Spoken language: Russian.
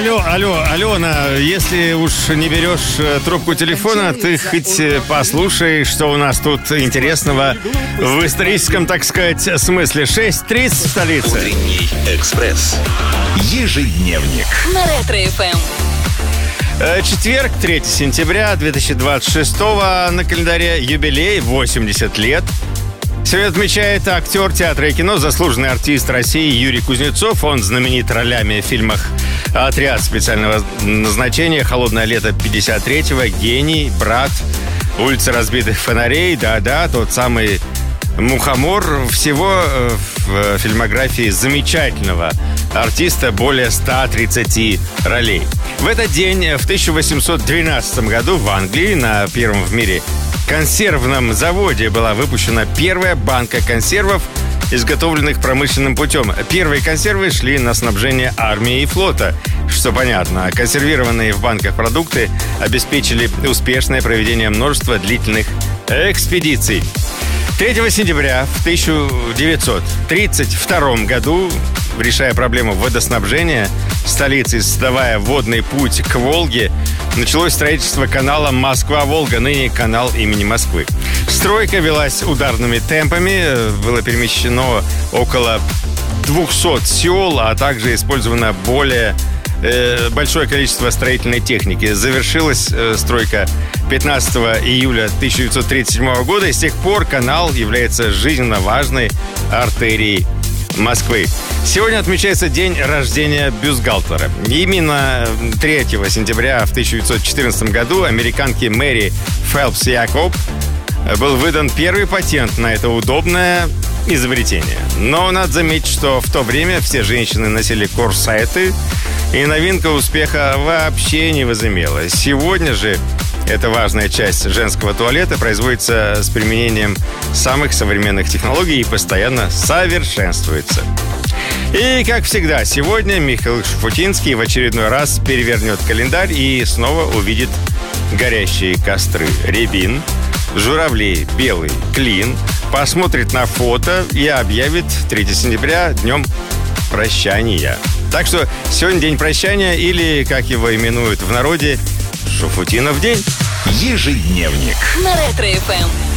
Алена, если уж не берешь трубку телефона, ты хоть послушай, что у нас тут интересного в историческом, так сказать, смысле. 6:30 в столице. Утренний экспресс. Ежедневник. На Ретро-ФМ. Четверг, 3 сентября 2026 на календаре юбилей 80 лет. Сегодня отмечает актер театра и кино, заслуженный артист России Юрий Кузнецов. Он знаменит ролями в фильмах «Отряд специального назначения», «Холодное лето 53-го», «Гений», «Брат», «Улица разбитых фонарей», да-да, тот самый Мухомор. Всего в фильмографии замечательного артиста более 130 ролей. В этот день, в 1812 году, в Англии на первом в мире консервном заводе была выпущена первая банка консервов, изготовленных промышленным путем. Первые консервы шли на снабжение армии и флота, что понятно. Консервированные в банках продукты обеспечили успешное проведение множества длительных экспедиций. 3 сентября в 1932 году, решая проблему водоснабжения столицы, создавая водный путь к Волге, началось строительство канала Москва-Волга, ныне канал имени Москвы. Стройка велась ударными темпами, было перемещено около 200 сел, а также использовано большое количество строительной техники. Завершилась стройка 15 июля 1937 года, и с тех пор канал является жизненно важной артерией Москвы. Сегодня отмечается день рождения бюстгальтера. Именно 3 сентября в 1914 году американке Мэри Фелпс Якоб был выдан первый патент на это удобное изобретение. Но надо заметить, что в то время все женщины носили корсеты, и новинка успеха вообще не возымела. Сегодня же эта важная часть женского туалета производится с применением самых современных технологий и постоянно совершенствуется. И, как всегда, сегодня Михаил Шуфутинский в очередной раз перевернет календарь и снова увидит горящие костры рябин, журавлей белый клин, посмотрит на фото и объявит 3 сентября днем прощания. Так что сегодня день прощания, или, как его именуют в народе, Шуфутинов день. Ежедневник. На Ретро-ФМ.